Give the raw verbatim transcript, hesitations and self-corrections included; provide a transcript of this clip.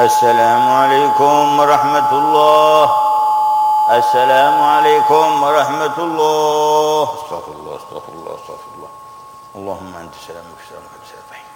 السلام عليكم ورحمة الله. السلام عليكم ورحمة الله. استغفر الله استغفر الله استغفر الله. اللهم أنت سلامك سلامك سلامك.